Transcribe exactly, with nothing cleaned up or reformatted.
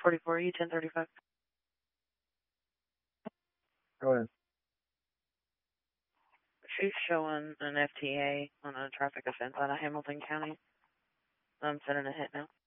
forty-four E ten thirty-five. Go ahead. She's showing an F T A on a traffic offense out of Hamilton County. I'm sending a hit now.